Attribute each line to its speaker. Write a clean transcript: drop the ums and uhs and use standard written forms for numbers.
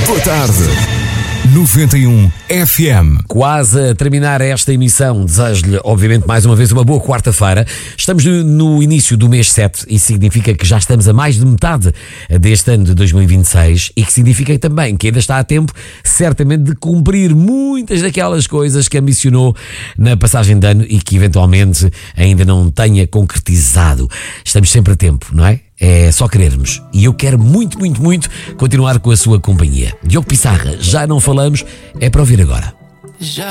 Speaker 1: Boa tarde. 91 FM.
Speaker 2: Quase a terminar esta emissão, desejo-lhe, obviamente, mais uma vez uma boa quarta-feira. Estamos no início do mês 7 e significa que já estamos a mais de metade deste ano de 2026 e que significa também que ainda está a tempo, certamente, de cumprir muitas daquelas coisas que ambicionou na passagem de ano e que eventualmente ainda não tenha concretizado. Estamos sempre a tempo, não é? É só querermos. E eu quero muito, muito, muito continuar com a sua companhia. Diogo Pissarra, já não falamos, é para ouvir agora.